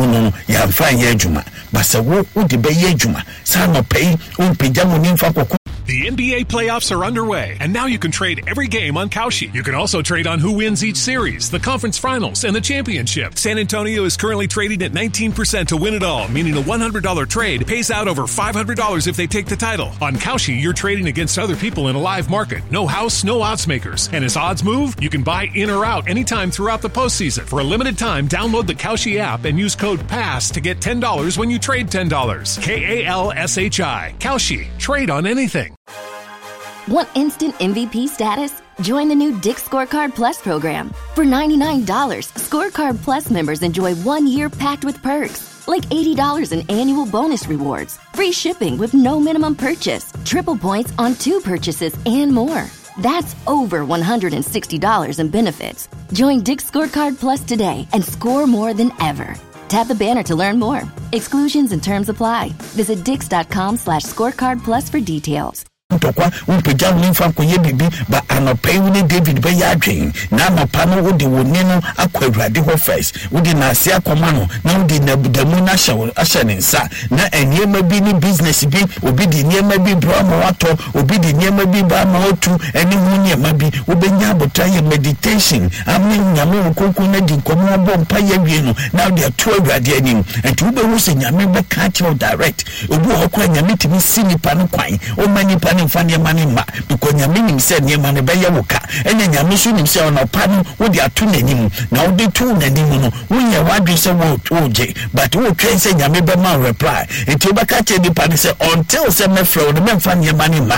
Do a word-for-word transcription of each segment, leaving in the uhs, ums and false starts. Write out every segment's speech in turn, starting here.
mu no ya mfa ye adwuma basa wo wo de be ye adwuma sa no pay on pagya mo ni mfa kokko. The N B A playoffs are underway, and now you can trade every game on Kalshi. You can also trade on who wins each series, the conference finals, and the championship. San Antonio is currently trading at nineteen percent to win it all, meaning a one hundred dollars trade pays out over five hundred dollars if they take the title. On Kalshi, you're trading against other people in a live market. No house, no odds makers. And as odds move, you can buy in or out anytime throughout the postseason. For a limited time, download the Kalshi app and use code PASS to get ten dollars when you trade ten dollars. K A L S H I. Kalshi. Trade on anything. Want instant M V P status? Join the new Dick's Scorecard Plus program. For ninety-nine dollars, Scorecard Plus members enjoy one year packed with perks, like eighty dollars in annual bonus rewards, free shipping with no minimum purchase, triple points on two purchases, and more. That's over one hundred sixty dollars in benefits. Join Dick's Scorecard Plus today and score more than ever. Tap the banner to learn more. Exclusions and terms apply. Visit dix.com slash scorecard plus for details. Tokwa unpeja unfa koye bibi ba anopai woni David be ya adwen na anopa no wode woni no akwawrade ho first wode na ase akoma no na wode na budamu na hye ahye ne nsa na eniema bi ni business bi obi di niema bi bro ma wato obi di niema bi ba ma otu eni hu niema bi obenya abotaye meditation amen nyame okoku na di komo bo mpa ya wie no na wode ato awrade anim enti ube hu se nyame be catch you direct obi ho kwa nyame timi sinipa no kwan o mani mfanye mani ma because nyame nim se niema ne be ye woka enya nyame so nim se ona pa no wo de ato nanim na wo de to nanim no wo ye wadwe se wo oje but wo twen se nyame be ma reply enti wo baka che di pa ne se until se me fro no me mfanye mani ma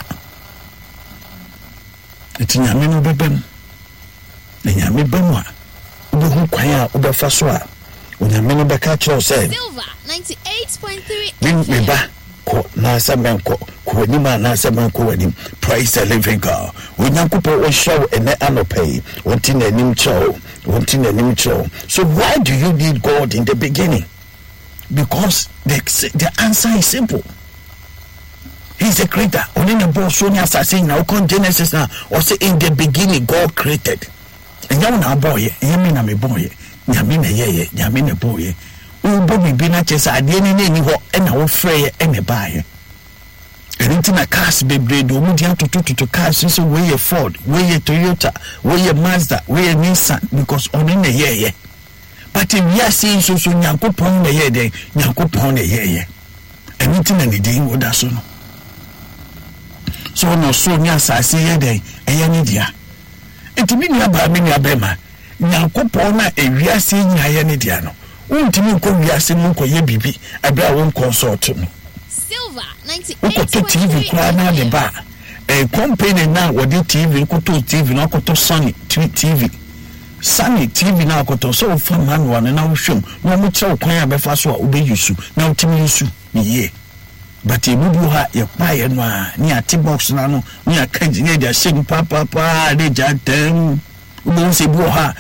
enti nyame no bebem na nyame be mu a wo hu kwan a wo be fa so a wo nyame no baka che o se Silver ninety-eight point three me ba ko na samenko ko ni ma na samenko wani praise the living God onyankopo o show ene anopai wonti na nim chow wonti na nim chow. So why do you need God in the beginning? Because the the answer is simple. He's a creator. Only the boss so nya say na o Genesis na or say in the beginning God created. And you na boy yemi na me boy nyame na yeye nyame na boy ubo bibi na chesa ade ni ni ho e na wo frey e ne baaye enti na cars bebre do mu dia tututu cars so we ye Ford we ye Toyota we ye Mazda we ye Nissan because oni na yeye but if we are seeing so so nyankopon na yeye de nyankopon na yeye enti na ni din wo da so no so no so nya asase ye de eye ni dia enti mi ni aba mi ni abema nyankopon na ewiase nya ye ni dia no untimi ko wiase mu ko ye bibi abra won consult no Silver ninety-eight point three T V kwa na de ba e company na wodi T V ko to T V na ko to Sony T V Sony T V na ko to so fa man one na wo hwem na mo kire kwan abefa so a obeyusu na utimi yusu ye but e mubu ha ye pa ye no a ni ati box na no ni aka engineer dia shim pa pa pa de jatem wo se bu ha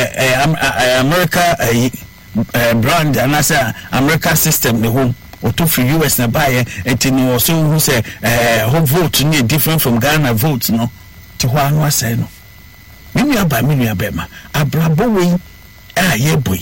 eh America eh Uh, brand and as a American system the home or to free U S na buy it in also who say uh who vote ni different from Ghana votes no to one was say no mimi aba mimi abema abrabo we ah ye boy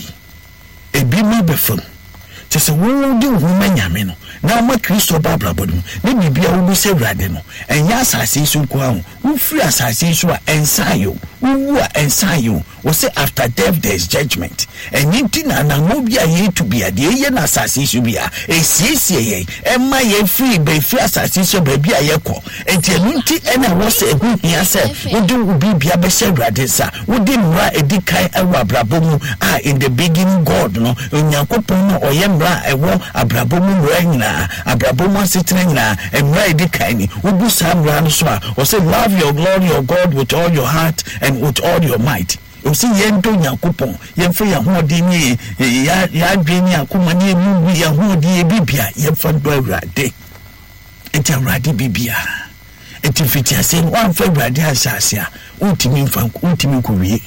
e bi ma be from just say wo di wo manyame no na ma Kristo ba abrabo no ne bibia wo se wrade no enya asase so ko ahu wo free asase so a ensayo wo a ensayo wo say after death there is judgment and yinti na na mo bia ye to bia de ye na asase so bia e siesie ye e ma ye free be free asase so ba bia ye ko enti yinti e na wo say ehu hia say wo di wo bibia be se wrade sa wo di mra edikai ewa abrabo mu ah in the beginning God no onyankopon no oye mra ewo abrabo mu mra nyina abrabo mu asetena nyina emra edikai ni wo bu sam mra no so a wo say love your glory your God with all your heart and with all your might. You see, yendo nyakupon, yemfe ya hodi ni ya ya dweni akuma ni mu ya hodi e bibia yemfa do awrade. Enti awrade bibia. Enti fiti asem wan fa awrade asase a untimi mfa untimi ko wie.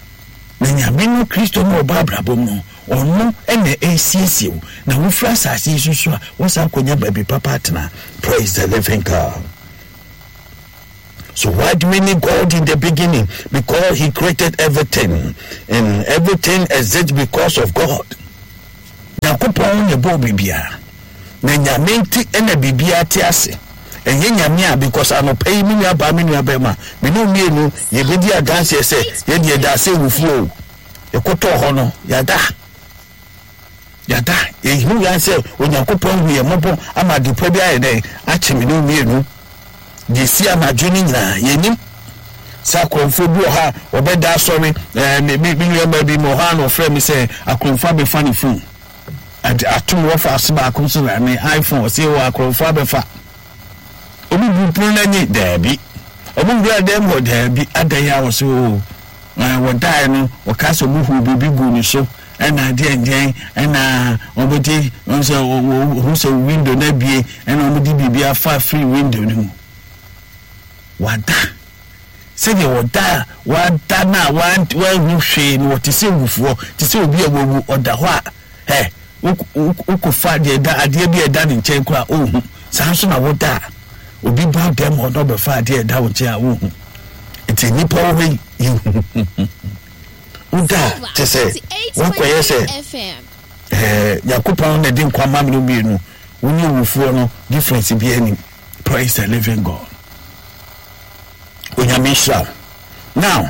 Na nyame no Kristo no babra bom no ono ene esiesie na wo fra asase susu a wo sa konya baby papa tena. Praise the living God. So why do we need God in the beginning? Because he created everything. And everything exists because of God. Yakopon ne bo bibia na nyame nti ena bibia te ase enye nyame a because anopai mi nua ba mi nua ba ma me no mienu ye bedi aganse ese ye de da se wufuo ekoto ho no yada yada ye hu ya se Onyankopon hu ye mobo ama de pa bia ye den ache me no mienu de si amadwini nyina ye nim sakromfo bi ha obeda sorry eh me me nua ba bi mo ha no frɛ me se akromfo be fa ne phone and atum wo fa ase ba akomso na me iPhone se wo akromfo abefa obi bu pro na nyi dabi obi bua dem ho dabi adaya wo so na wo dai no wo ka so bu hu bi gu ni so ena de enjen ena obodi onse hu so window na bie ena obodi bibia fa free window ni mu wada se de wada wada na wa wa hu hwe no ti se wufuo ti se obi awu oda ho a he uku fa de da ade bi eda ni nchen kura ohu san so na wada obi ba dem ho do be fa de eda wo nchen a ohu enti ni po we uda te se wo koye se eh Yakopon na din kwa mam no mienu woni wufuo no difference bi ani. Praise the living God. Onyamisha. Now,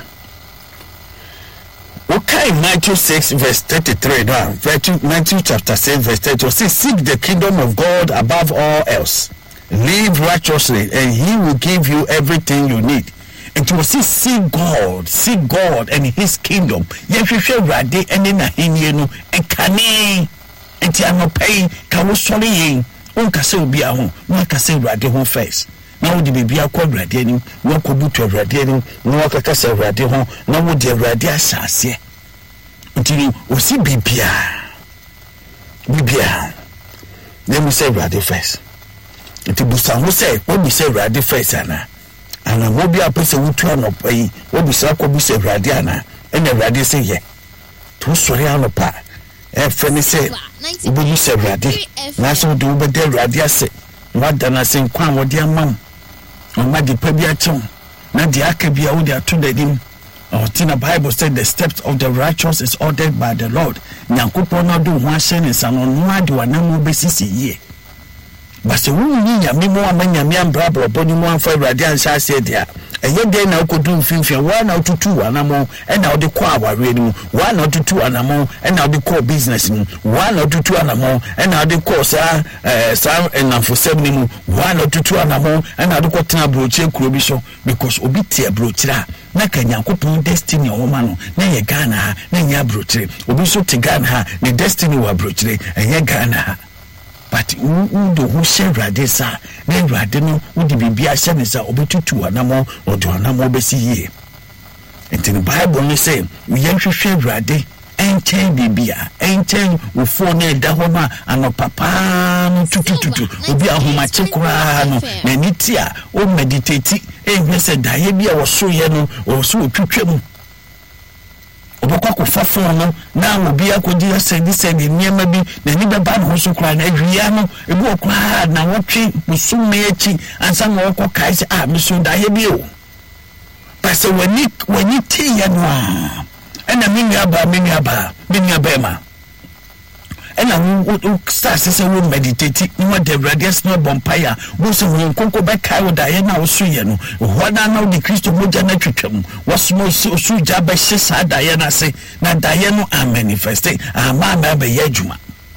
okay, Matthew six verse thirty-three now. Matthew chapter six verse thirty-three says, seek the kingdom of God above all else. Live righteously and he will give you everything you need. And to see seek God, seek God and his kingdom. Yehwehwe rade ene na henye no ekane. Enti anopai ka wo sori yin. Onka se obi a ho, no ka se rade ho first. Na wo de bibia kwa rade ni, wo kobutu rade ni, wo ka se rade ho, na wo de rade asase. Enti o si bibia. Bibia. Let me say rade first. Enti busa ho say, wo bi say rade first ana. Ana wo bi apese wutu anopai, wo bi sa ko bi say rade ana. Ene rade say ye. To sori anopa. E feni say ubu you say rade na so do be de rade ase wada na se nkwa wode amam o ma de pa bi atom na de aka bi a wode ato dadim o tina Bible said the steps of the righteous is ordered by the Lord. Nyankopon no do ho ahye ne sa no no ade wanam obesisi ye base wo ni nyame mo amanya me ambrabro boni mo amfa rade ansa ase dia eye de na okodu mfimfia wa na otutu anamo e na ode kwa aware ni wa na otutu anamo e na ode kwa business ni wa na otutu anamo e na ode kwa sa eh sa enanfosem ni mu wa na otutu anamo e na ode kwa tena broche kuro bi so because obi tie brochira na ka Nyankopon destiny o ma no na ye Ghana ha na nya brochire obi so te Ghana ha ne destiny wa brochire enye Ghana ha. But who do who share radisa, then radino, who the bibia senesa, obetutu anamo, or do anamo besi ye. And in the Bible only say, we yank share rade, and ten bibia, and ten who phone dahoma, and no papa, no tutu tutu, ubi a homa chekurano, nenitia, o meditate, and we said, Diabia was so yellow, or so tutu. Obokwa ko fafo no na obi akodi asedi sedi niema bi na ni beba no so kra na awia no ebi okra na wotwe musume achi ansa na okọ kai se ah miso da ye bi o pase wani wani ti ya no a ena mini aba mini aba mini aba ma ena wo start se wo meditate no de radius no bompire wo se wo konko be kai wo da ye na wo so ye no ho na na di Kristo moja na twetwam wo so so ja be hisa da ye na se na da ye no a manifest ama ma be ye adwuma.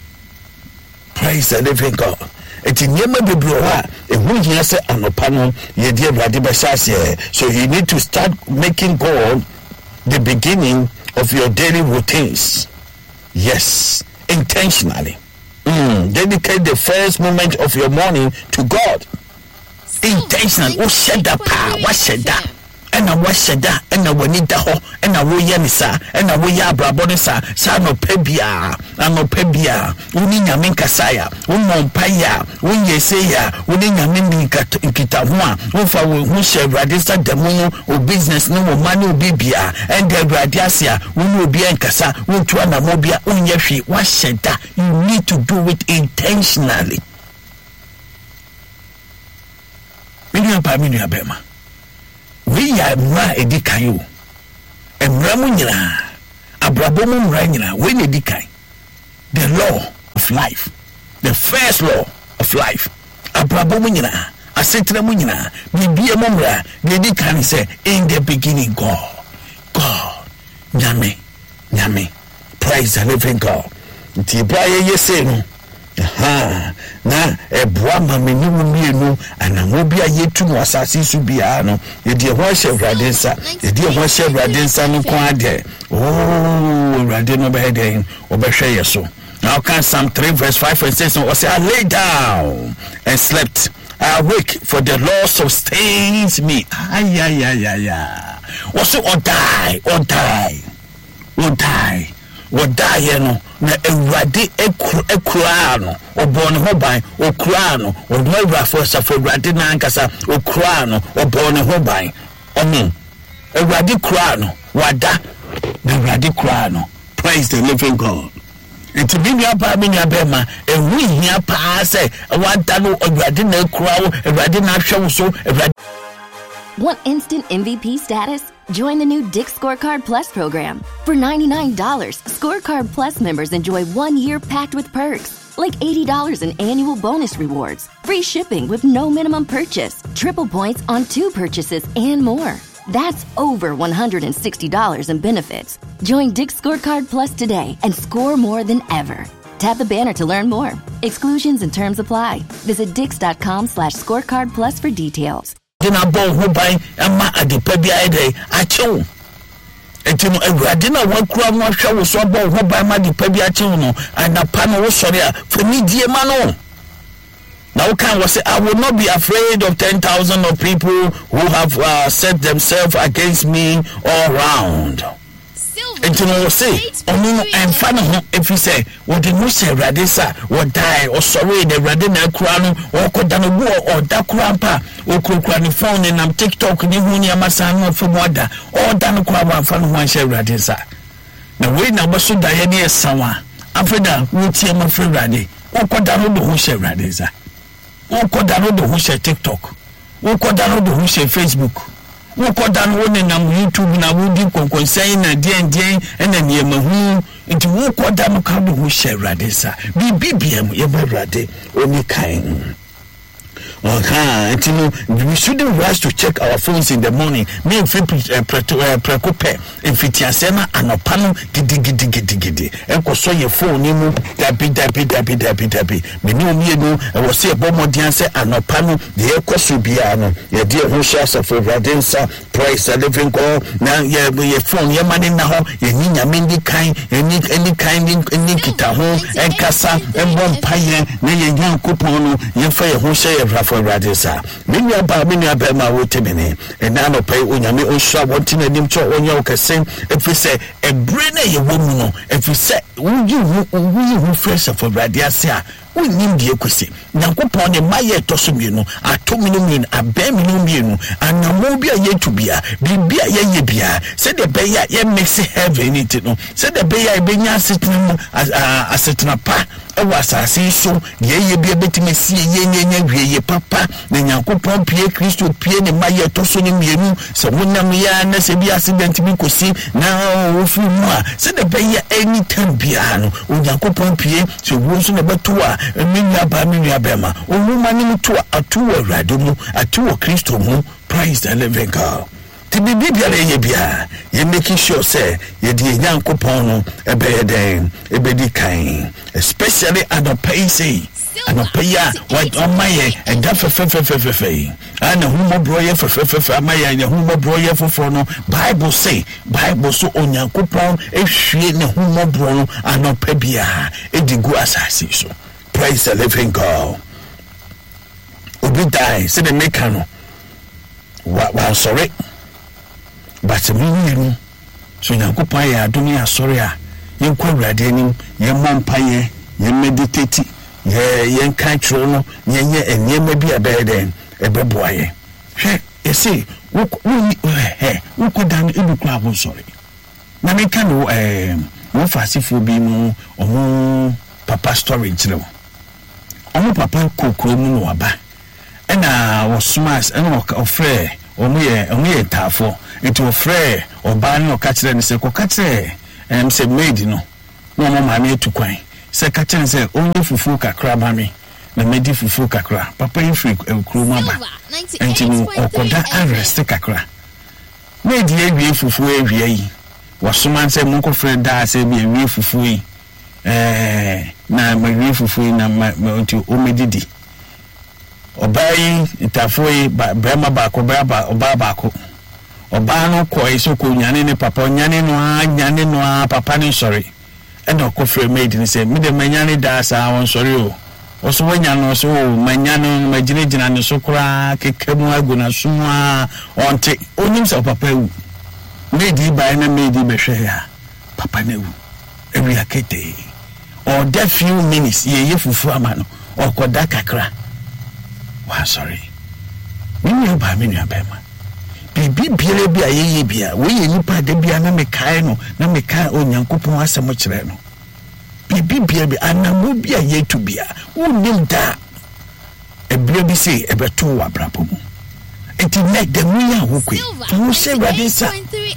Praise the living God. Eti nyema bebro wa ehu hia se anopa no ye die brade be hase. So you need to start making God the beginning of your daily routines. Yes, intentionally. Mm, dedicate the first moment of your morning to God. Intentionally. Oh, shed that power. What shed that? And I was shed that. And I will need the ho. And I will yanisa. And I will yabra bonisa. Sa no pebia. Ano pebia. Uni nyamin kasaya. Unon paya. Unye seya. Uni nyamin kitahua. Ufa wushe radisa demono. O business no money ubibia. And the radiasia. Unu ubia nkasa. Untua na mobia. Unyeshi. What shed that? You need to do it intentionally. Million pa million bema. We are mra edikan yo. Emra mu nyina. Abrabo mu mra nyina. We na edikan. The law of life. The first law of life. Abrabo mu nyina, asetra mu nyina, bibie mu mra, dedi kan say in the beginning God. God. Nyame. Nyame. Praise the living God. Nti Ibrahim yese no. Aha. Na eboa mameni mu mienu anamo bia yetu no asase su bia no. Ye de ho hye Awurade nsa. Ye de ho hye Awurade nsa no kwa de. Oh, Awurade no be den obehwe yeso. Now can Psalm three verse five and six no say I lay down and slept. I awake for the Lord sustains me. Ay ay ay ay ay. Also or die or die. Or die. Or die no na Awurade ekura no obon ho ban okura no odwa for safo Awurade na ankasa okura no obon ho ban omo Awurade kura no wada na Awurade kura no. Praise the living God. Enti bibia pa bibia be ma ehu hia pa say wada no Awurade na kura wo Awurade na hwe wo so Awurade. Want instant M V P status? Join the new Dick's Scorecard Plus program. For ninety-nine dollars, Scorecard Plus members enjoy one year packed with perks, like eighty dollars in annual bonus rewards, free shipping with no minimum purchase, triple points on two purchases, and more. That's over one hundred sixty dollars in benefits. Join Dick's Scorecard Plus today and score more than ever. Tap the banner to learn more. Exclusions and terms apply. Visit dix.com slash scorecard plus for details. Dina bon ho ban ama adepa bia ede achew etino Awurade na wakura mo hwe wo so bon ho ban ma adepa bia achew no anapa no wo sori a fani die ma no. Now can we say I will not be afraid of ten thousand of people who have uh, set themselves against me all round. Enti no say onu emfa no ho efi say wo de no say Awurade sa wo die o sorry the Awurade na akura no o koda no bo o da kura mpa o kura ni phone ni nam TikTok ni hu ni amasa no fo moda o da no kura wa fa no ho an say Awurade sa na we na bo so da ye ne esawa afeda wo tie ma fa Awurade o koda no do ho say Awurade sa o koda no do ho say TikTok o koda no do ho say Facebook wo koda no ne nam YouTube na wo di konkonsan na dien dien ena ne mahu nti wo koda no ka do ho hye Awurade sa bibibiam ye Awurade oni kan. Okay, you know, we shouldn't rush to check our phones in the morning. Me if we preoccupy if it is sema anopano gidi gidi gidi gidi. Enko so your phone ni mu dabi dabi dabi dabi dabi. Me no me no e was say bomodian say anopano de ekoso bia no. Ye de ho share for Radensa praise the living God. Now ye your phone ye mani na ho ye ni nyame ndi kan any any kind any kita ho enkasa embom paye na ye nyankopon no ye fa ye ho share for Radisa. Many about many about my wotemene, and now pay Unyami Osha wanting a nim cho on your cassin. If we say a brain a woman, if we say, will you who fresh for Radiasia? We need the equity. Nankupon a Maya Tosumino, a two million, a bear million, and a mobile yet to be a bibia ye bia. Said the bay ye makes it heaven it no. Said the bay I been ya sitting as a certain pa. I was a see so ye ye be a bit me see ye ye ye papa. Then Yankupon Pierre Christo Pierre and Maya Tosunim Yenu. So when Namia Nasabi accident me could see now if you more. Said the bay any time piano. Yankupon Pierre, so wasn't about two. Minya ba minya bema omumani mutu atuwa radumu atuwa Kristo mu. Praise the living God. Tibi bibia ye bia ye making sure say ye di Nyankopon no ebe den ebe di kan especially anopai say anopai what on my and that fe fe fe fe fe and humo bro ye fe fe fe my and humo bro ye for no Bible say Bible so Onyankopon ehwie ne humo bro no anopai bia edigu asase so. Praise the living God. Obi die, say the mekano. Wa sorry. But me so Nyankopon ya adom ya sorry a yenkwa Awurade anim ye mompa ye ye meditate ye ye nka tro no ye ye enema bi abeden ebeboa ye. Hwe you see wo eh wo kodan eduku abo sorry. Na meka no eh wo fasifo bi mu omo papa story nkyerem. Omo papa kokoro mu no aba ena wo smas ena ofre omo ye omo ye tafo into ofre oba no ka kire ne se ko ka kire em se maid no no mo ma me tu kwan se ka chen se onye fufu kakra ba me na medi fufu kakra papa ifri ekru ma ba enti no okoda arrest kakra na di ewie fufu ewie yi wasoma nse mu ko frɛ da se bi ewie fufu yi eh na ma ewie fufu yi na ma enti o medidi obai itafo yi brema ba ko ba oba ba ko oba no ko iso ko nyane ne papa nyane no a nyane no a papa ne sorry and o ko frɛ maid ni se me de manyane da sa won sorry o oso wanya no so manyane magine gina ne so kura kekemu aguna suma onte onim se papa wu maid ba na maid be hwe ya papa na wu ewi akete or that few minutes ye ye fufu ama no okoda kakra wa sorry minnu ba minnu abema bibi biere bia ye ye bia we ye nipa de bia na me kai no na me kai onyankopon asem kire no bibi biere bi anamo bia ye tu bia unim da ebia bi se ebeto wa brapo mu enti make them we are wokwe to say radisa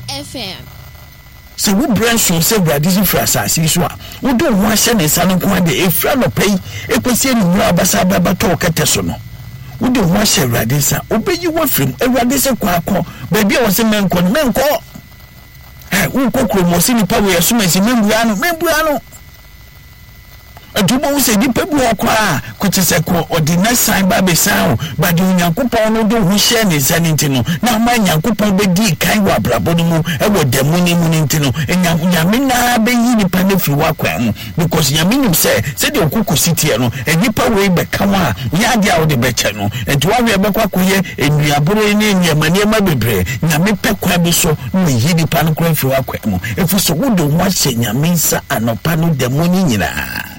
se wo branch so radisa fra asasi so a wo do ho ahye ne sa no ko de efra no pay ekwesi ni mu abasa baba to kete so no wo de ho ahye radisa obeyi wo frim radisa kwa akọ ba bia wo se menko menko eh wo kokro mo se ni pa we so mesi membu ano membu ano adubo wo se di pebu okwa kwetese ko ordinary sign ba be sound ba di nyankopon no do ho share ne sanity no na ma nyankopon be di kan wa brabo no mu e wo demuni mu nti no nyame na be yi ni pa na fi wa kwa mu because nyame nim se se de okuku city no enipa we be ka wa nya dia wo de be che no enti wa we be kwa koye enuaboro ni nyamane ma bebre nyame pe kwa bi so no yi ni pa no kwa fi wa kwa mu efu so wo do ho se nyame nsa anopa no demuni nyina.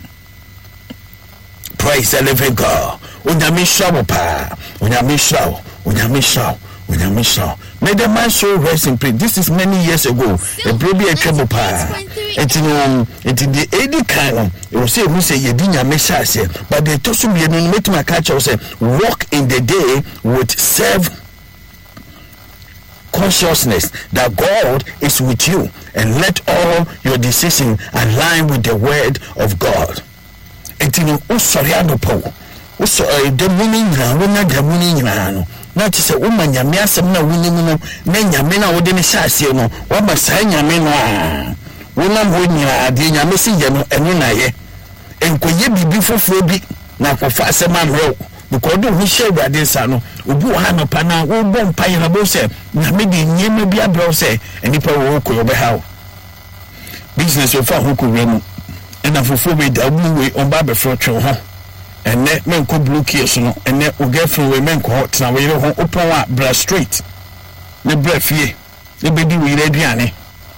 Praise the living God. Unyami shawo pa. Unyami shawo. Unyami shawo. Unyami shawo. May the man so rest in peace. This is many years ago. A baby a trouble pa. It's in um, it's in the eighty kind. It was say we say you didn't miss us here, but they told me you make my catch or say walk in the day with self consciousness that God is with you and let all your decisions align with the word of God. Etino usori anopo uso de muni nyina wona de muni nyina no na ti se wo manyame asem na woni mu no na nyame na wo de ne hyase no wo ba sai nyame no a wona mo nyina ade nyame si ye no eno na ye enkoye bibi foforo bi na kofa asem amro because do hu share ade sa no obu ha no pa na wo bom pa ye na bo se nyame de nyema bi abro se enipa wo ko yo be hawo business of fa hoku remu na fufu we da bu we on ba be fro twe ho ene men ko blue case no ene o girlfriend we men ko hot na we ho open wa bra straight ne bra fie e be di we re aduane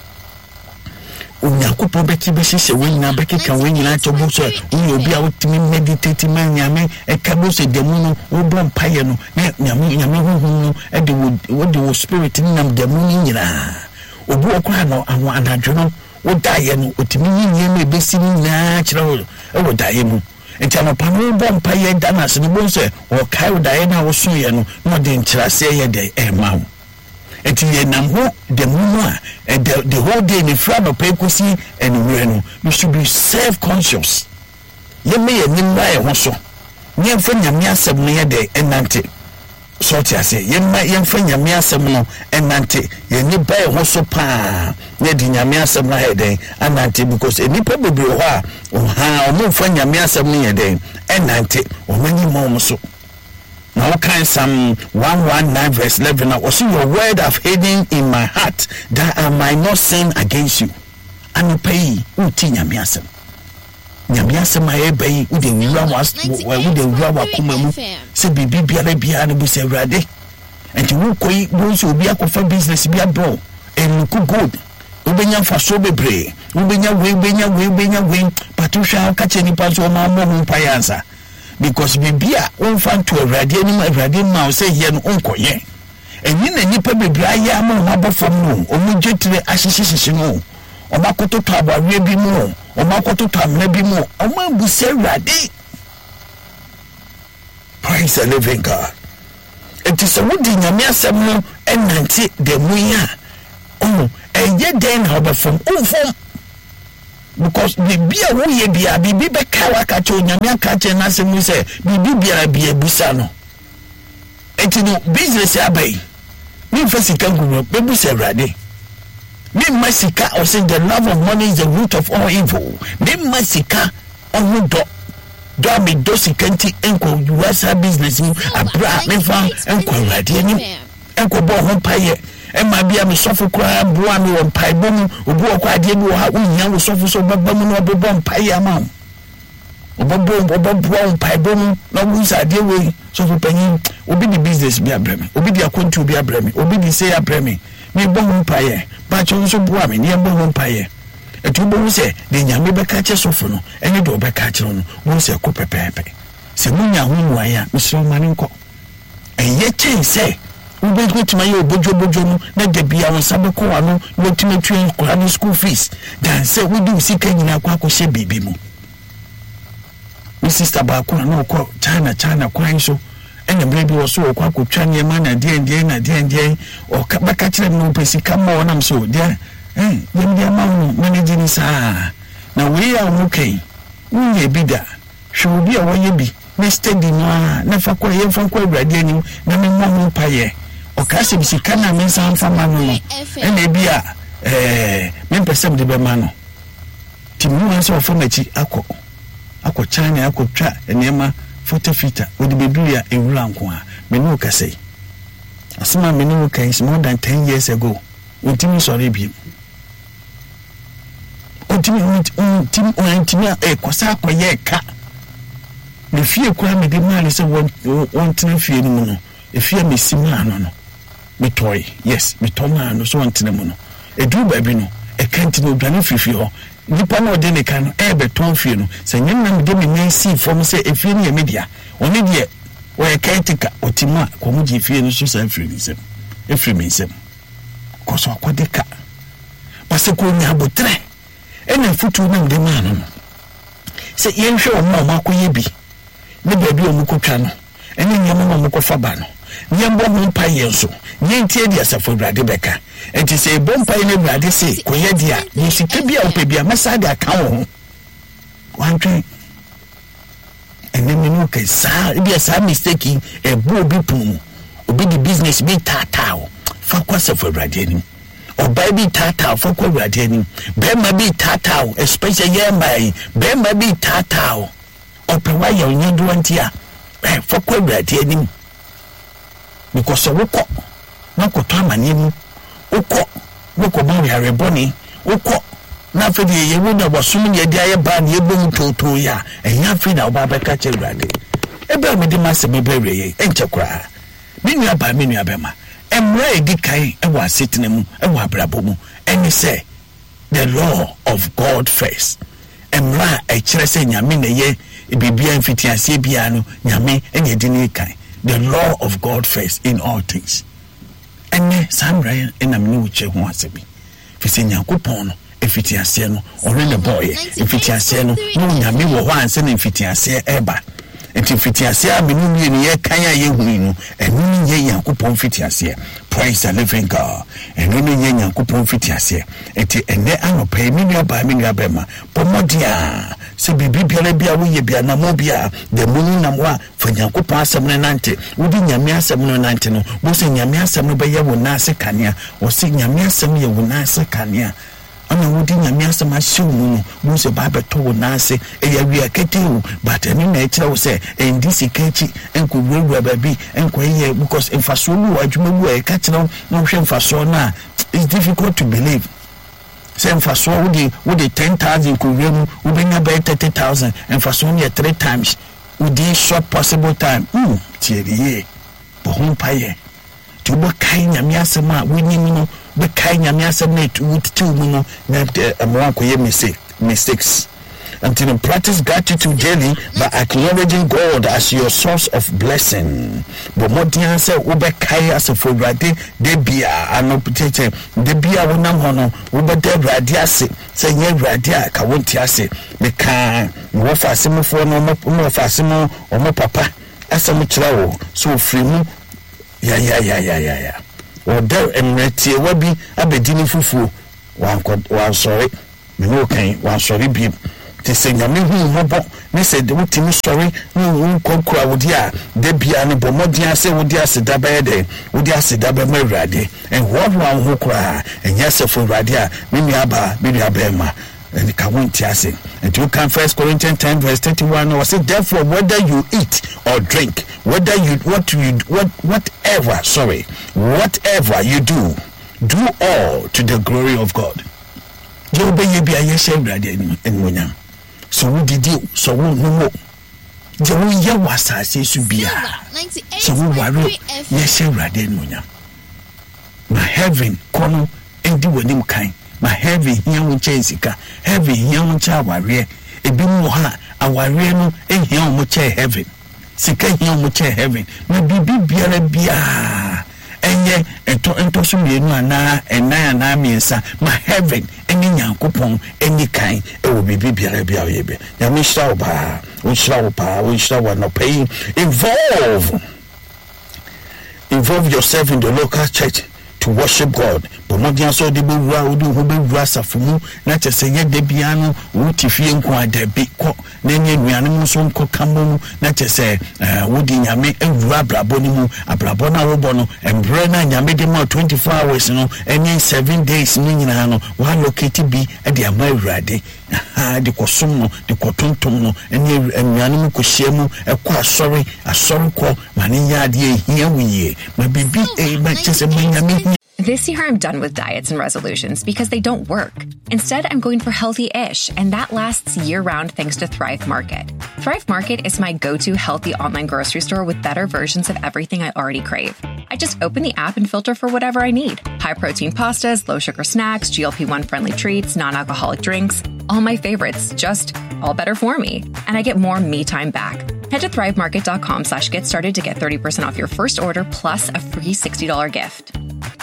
onyakopo be ti be hye we nyina be keka we nyina to bo so we obi a wotimi meditate man nyame e ka bo se demu no wo bro mpaye no ne nyame nyame hu no e de wo de wo spirit ni nam demu ni nyina obu okwa no awon anadwo no wo daye no otimi nyinye me besi ni na kire wo e wo daye mu enti anopa no bo mpa ye dana se no bo se wo kai wo daye na wo so ye no no de ntirase ye de e ma wo enti ye nam ho de mu a the whole day ni fra no pe kosi anywhere no you should be self conscious ye me ye ni ma ye ho so nye mfa nyame asem no ye de enante so ti ase ye ma ye mfa nyame asem no enante ye ni ba ye ho so pa ye di nyame asem na he den enante because enipa bebre ho a o ha o mo mfa nyame asem no ye den enante o mani mo so now kind Psalm one nineteen verse eleven now also your word I've hidden in my heart that I might not sin against you and pay uti nyame asem nyame asem aye bai u de wura was u de wura wa kuma mu se bibi biara biara no bu se wrade enti wo koi wo so obi akofa business bia bro en ku good ubenya fa so bebre ubenya we ubenya we ubenya we patusha ka cheni pa so ma mo mu pa yansa because bibia won fan to awrade ni ma awrade ma o say here no onkoye enyi na nipa bebre aya ma ho abofom no o mu jetire ahyehyehyehye no o makoto to abawe bi mu o makoto to amna bi mu o ma bu say awrade. Praise the living God. It is a wood in your measure no and ninety the muya oh and yet then how from oh from because bibia wo ye bia bibi be ka waka che onyame aka che na se mu se bibi bia bia busa no enti no business abai me fasika nguru be busa rade me masika or say the love of money is the root of all evil me masika on do do me do sikanti enko uasa business mu abra me fa enko rade ni enko bo ho paye e ma bia me sofo kra boa me won pai bom obu okwa ade bi wo ha unya wo sofo so babba mu no obom pai ama obom obom boa pai bom na wo sa ade we sofo panyin obi di business bi abreme obi di akontu bi abreme obi di say abreme me bom pai ba cho so boa me ne bom pai etu bo se de nyame be ka che sofo no ene do be ka che no wo se ko pepepe se munya hu wa ya me so mani nko eye chen se ube gutuma yo bojo bojo no na de bia won sabe ko ano no timetwe ko no school fees dan say we do sika nyina kwa ko she bibi mu mi sister ba ko na ko China China kwan so ene mrebi wo so ko ko twa nyema na de de na de de o ka ba ka kire no pesika ma wonam so de eh dem de ma no manage ni sa na we ya mu kai unye bida hwe bi a wo ye bi na steady no na fa ko ye fa ko awrade ani na me mo mo paye o ka se bisika na me san fa ma no ene bia eh me pesem de be ma no ti mu an so fa machi akọ akọ China akọ twa enema forty feet with the baby a ewura nko a me no ka sei asema me no ka is more than ten years ago untimi sore bi untimi untimi untimi e kosa akoye ka me fie kwa me de ma le se won won tena fie ni mu no e fie me sima no no me toy yes me toma no so won tena mu no e du ba bi no e kanti no dwane fifi ho nipa no de ne kan e be ton fie no se nyem na me de me nyan si fom se e fie ni e media oni de o e kantika otima ko mu di fie no so sa fie ni sem e fie mi sem ko so akode ka pase ko nya botre e na futu na de ma no se yen hwe o ma ma ko ye bi ne baby o mu ko twa no ene nyam ma mu ko fa ba no nyambo mu pa yenso nyentie dia safo brade beka enti se bompa ne brade se ko ye dia ni sika bia o pe bia masa da ka wo wantwe ene me no ke sa bia sa mistake e bo obi pum obi di business bi tatao fa kwa safo brade ni oba bi tatao fa kwa brade ni be ma bi tatao especially ye mai be ma bi tatao ope wa ye onyedo antia eh fa kwa brade ni because so woko na koto amani mu woko woko ba ya reboni woko na fe de ye wo na bosum ne de aye ba ne ebom toto ya enya fe na oba beka che brade ebe me de mase me bewe ye enche kra me nua ba me nua be ma emra edi kan e wa setene mu e wa brabo mu eni say the law of God first emra e kire se nyame ne ye bibia mfitiase bia no nyame enya di ne kan the law of God first in all things. Ene samra ena mni uche ho asebi. Fisi Nyankopon no efitiase no ore ne boy efitiase no no nyame wo ho anse na efitiase eba. Enti efitiase amenu mi ne ye kan ya ye hu no enu nye Nyankopon efitiase. Praise the living God. Enu nye Nyankopon efitiase. Enti ene anopa mi nua ba mi nua ba ma pomodia se bibi biara bia wo ye bia na mo bia de munu na mo a fa Nyankopon asem no nante wodi nyame asem no nante no bo se nyame asem no be ye wo na ase kanea wo se nyame asem ye wo na ase kanea ana wodi nyame asem ahye wo no bo se ba beto wo na ase e ya wi akete wo but eni na ekira wo se endi sikachi enko wuwa ba bi enko ye because emfaso lu adwuma bu e ka kira no hwe emfaso na it's difficult to believe. Say for so would would ten thousand could you bring about thirty thousand and for so near three times with this short possible time. Hmm, Thierry, but home pie to be kind of Miasama, winning, you know, be kind of Miasama with two, you know, that a more mistake mistakes. Until you practice gratitude daily by acknowledging God as your source of blessing. But more than say, Ube Kaya as a for Radi, Debia, and Optete, Debia, Wunam Hono, Ube de Radiasi, say, Ye Radia, Kawuntiasi, the car, Wafa Simo for no more Fasimo or more papa, as a much so free. Ya, ya, ya, ya, ya, ya. Or there, and Retia Webby, Abedini Fufu, one sorry. me no kan wan sorry bi te se nyame hu hobo me se de wotimi sorry no konkura wodi a de bia no bomodi ase wodi ase da ba de wodi ase da ba mawrade en ho ho ho kura enya se fo rade a me mi aba me mi aba ma and ka won't ase. And you can First Corinthians ten verse thirty-one or say therefore whether you eat or drink, whether you what you what whatever sorry whatever you do, do all to the glory of God. You be you be a yes and so we did you so we no je wo ye wasa se su bia so we worry yes and na heaven kono endi wanim kan ma heaven here wo chensika heaven here wo cha aware ebi mu ha aware no ehia wo cha heaven sika here wo cha heaven na bibi biara bia enye ento ento so mienu ana ena ana miensa ma heaven eni nyankopon eni kan e wo bibi biara bia yebe ya me shira ba wo shira wo pa wo shira wo no pay involve involve yourself in the local church to worship God. But not just so the bura udu hube rasa fumu na chese ye debiano wuti fie nko adebi ko na nye nuane mu so nko kambo na chese wudi nyame ewura abrabo ni mu abrabo na wobo no embre na nyame de ma twenty-four hours no enye seven days ni nyina no wa locate bi e de ama urade ha de kosom no de kotontom no enye nuane mu ko hiemu e ko asori asori ko mane ya de ehia wiye ma bibi e ba chese nyame. This year, I'm done with diets and resolutions because they don't work. Instead, I'm going for healthy-ish, and that lasts year-round thanks to Thrive Market. Thrive Market is my go-to healthy online grocery store with better versions of everything I already crave. I just open the app and filter for whatever I need. High-protein pastas, low-sugar snacks, G L P one friendly treats, non-alcoholic drinks. All my favorites, just all better for me. And I get more me time back. Head to thrivemarket.com slash get started to get thirty percent off your first order plus a free sixty dollars gift.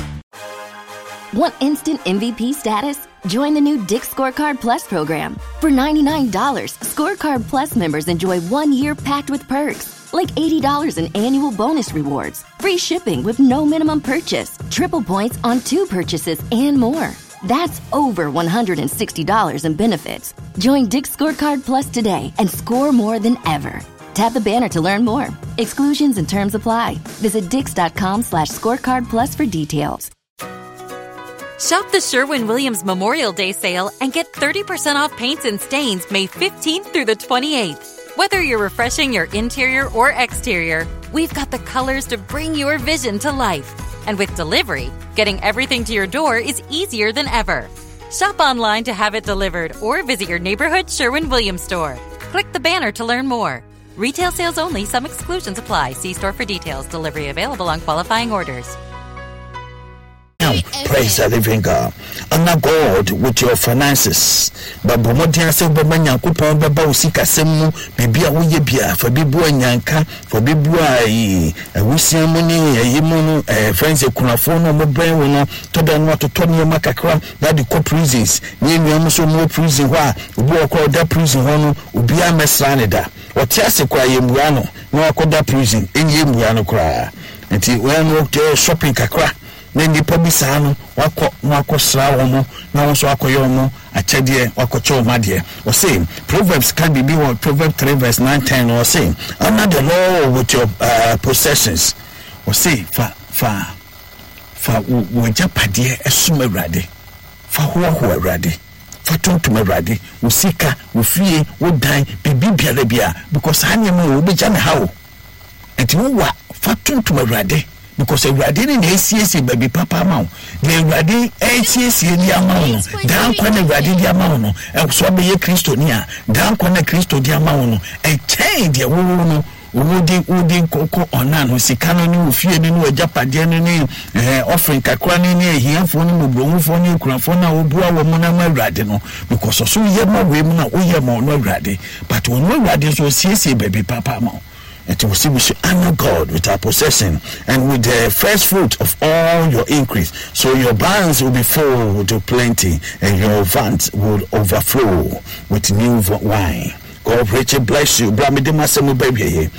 Want instant M V P status? Join the new Dick's Scorecard Plus program. For ninety-nine dollars, Scorecard Plus members enjoy one year packed with perks, like eighty dollars in annual bonus rewards, free shipping with no minimum purchase, triple points on two purchases, and more. That's over one hundred sixty dollars in benefits. Join Dick's Scorecard Plus today and score more than ever. Tap the banner to learn more. Exclusions and terms apply. Visit dix.com slash scorecard plus for details. Shop the Sherwin-Williams Memorial Day sale and get thirty percent off paints and stains May fifteenth through the twenty-eighth. Whether you're refreshing your interior or exterior, we've got the colors to bring your vision to life. And with delivery, getting everything to your door is easier than ever. Shop online to have it delivered or visit your neighborhood Sherwin-Williams store. Click the banner to learn more. Retail sales only. Some exclusions apply. See store for details. Delivery available on qualifying orders. Praise the living God. Honor God with your finances. But Bomodia said, Bamanya Kupon Baba Usika Semu, Bibia Uyebia, for Bibu and Yanka, for Bibua, a Wisimuni, a Yimunu, a friends of Kunafono, Mobreno, Toda not to Tony Macacra, that the co prisons, near Yamuso more prison, where walk out that prison, Ubia Messanida, or Tiasiqua Yembuano, no Koda prison, in Yembuano cry. And he went walked there shopping Kakra. Nendi pobisano wako wako srawo mo na wonso akoyo mo achede wako cho madie o say Proverbs can be be Proverbs three verse nine ten or say honor the Lord with your uh, possessions o say fa fa fa wo japade esum awrade fa ho ho awrade fa tontum awrade wo sika wo fie wo dan bibi biara bia because anyem wo be jame hawo enti wo wa fa tontum awrade because everybody in the A C S baby papa ma the everybody A C S di ama no dan kwa na everybody di ama no e so be ye Kristo ni a dan kwa na Kristo di ama no e chain de wo no wodi wodi koko ona no sika no ni ofie ni no ajapade ni ni eh offering kakra ni ni ehiafo ni mubromufo ni kurafo na obua wo mo na ma everybody no because so ye ma we mu na o ye ma no everybody but when everybody so C S baby papa ma. And to see we should honor God with our possession and with the first fruit of all your increase. So your barns will be full to plenty and your vats will overflow with new wine. God richly bless you. Baby.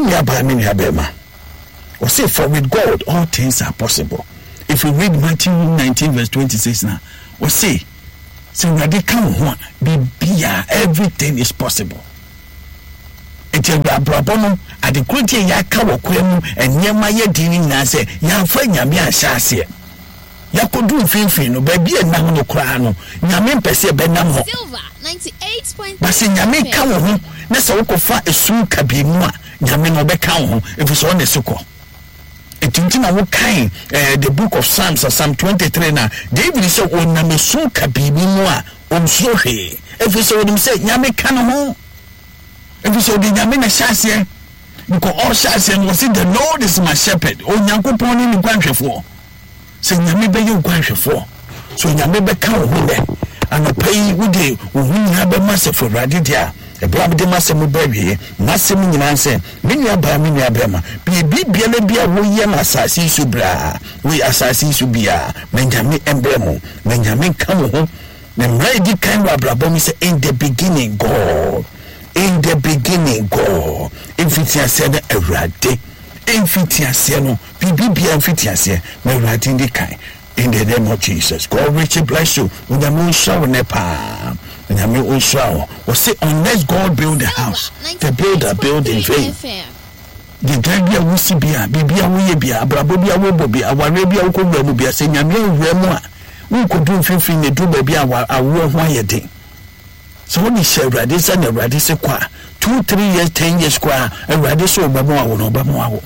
Or say, for with God all things are possible. If we read Matthew nineteen verse twenty-six now, or say, So Awurade ka wo ho bibia, everything is possible. Eti abrabɔ no adekotie ya ka wo kwemu enyema ye dini na se ya fa nyame ahyase yakodu mfimfin no ba bia nam no kra no nyame mpese be nam ho Silver ninety-eight point three. basi nyame ka wo ho na se wo kofa esu kabiemu a nyame no be ka wo ho efiso on esiko etintina wo kan eh, the book of Psalms, Psalm twenty-three na David say on nam esu kabiemu a on so he efiso dim say nyame ka no ho. If you saw the Yamina Shasia, because all Shasia was it the Lord is my shepherd, or Yankupon in the country for. Say Yamibe you country for. So Yamibe count with them, and a pay with you when we have a massive for Radidia, a blab de Massimo baby, Massimo Nansen, Minia Baminia Bema, be a big Bielabia, we yam assassin subra, we assassin subia, Benjamin Emblemo, Benjamin come home, then ready kind of Blabom is in the beginning, God. In the beginning, God, Infitiasia Erade, Infitiasia no, Bibia Infitiasia, my writing the kind, in the name of Jesus. God, Richard, bless you, with the moon shower, Nepal, and the moon shower. Or say, unless God build a house, the builder build in vain. The Gabia Wusibia, Bibia Wibia, Brabobia Wobobia, Warabia Wobobia, saying, I'm your Remo. We could do fifteen, the do baby, I will wire day. So when you say Radis and a Radis qua two, three years, ten years qua, a Radis or Bamoa or Bamoa.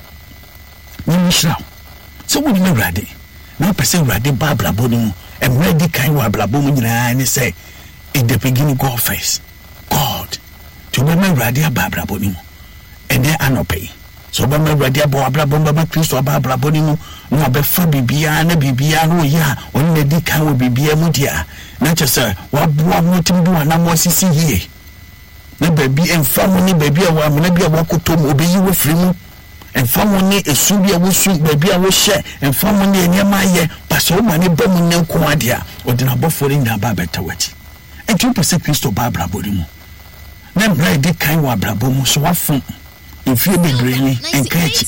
So when you ready, no person ready Babla Bono and ready kind of Blabum and say, in the beginning, God face God to be my Radia Babla Bonimo and then Anope. So when my Radia Babla Bomba Christo Babla Bonimo, no be Fabia and Bibia, no ya, when the Dika will be Bia Mudia. Not just sir, what what to do and I'm what see here. No baby and family baby, I want maybe a walk to obey you with free and family a subia will sweet baby I will share and family near my year, but so many bomb no quadia or the number for in the Babetawati. And two percent Christo Babra Bodimo. Then bread the kind of Blabomo so often if you be grainy and catch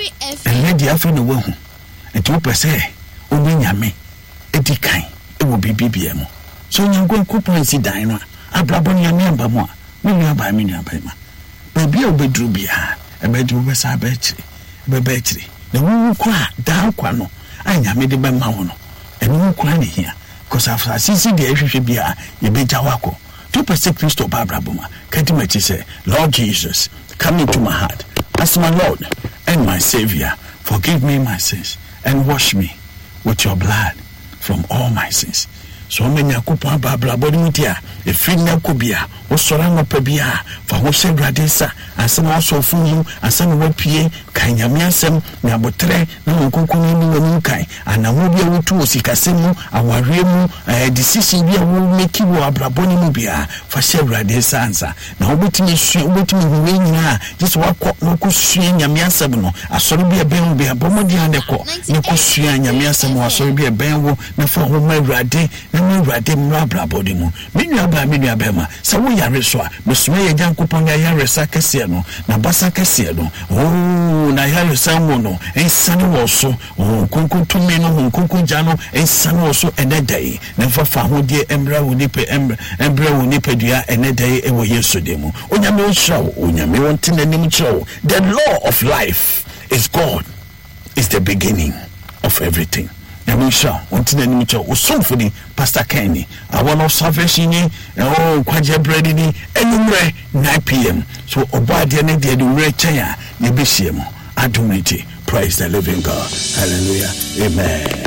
and let the after the woman and two percent Obinyame Edikai. It will be B B M. So you're going to coupon see dino. I blabon your name by more. Million by million payment. Baby, will be drubia. A bedroom was a battery. A battery. The woman cry down quano. I made the Bamano. And no crying here. Because after I see the issue should be a be Jawako. Two percent Christo Barbara Boma. Cantimachi say, Lord Jesus, come into my heart. As my Lord and my Savior, forgive me my sins and wash me with your blood from all my sins. So many akupon babla body mutia e frinya kobia wo sora no pabia fa ho hye gradesa anse no so funu anse no wapie kan nyame asem na botre na nkonkon ni wonu kan anawo bia wotu osikasemu aware mu eh, decision bia wo make wo abraboni mu bia fa hye gradesa ansa na obetimi hye obetimi huwe nyina just wakọ no ko hye nyame asem no asori bia ben bia bomodi ande ko ne ko hye nyame asem asori bia ben wo na fa ho ma grade na grade mra brabodi mu menu aba menu abema sa wo yare so a mesome ye jankopon ya yare sa kese no na basa kese no oh na yare sa mo no ensane wo so oh konkon tumi no konkon ja no ensane wo so enedai na fa fa ho die emra wo nipe emra emra wo nipe dua enedai e wo yesu de mu onyame wo hrawo onyame wo ntenanim chro the law of life is God is the beginning of everything. I'm sure until the new so for the Pastor Kenny. I want to salvation oh kwaje bread ni anywhere nine p.m. So obadi na de do re chaya ye be shemo adumiti. Praise the living God. Hallelujah. Amen.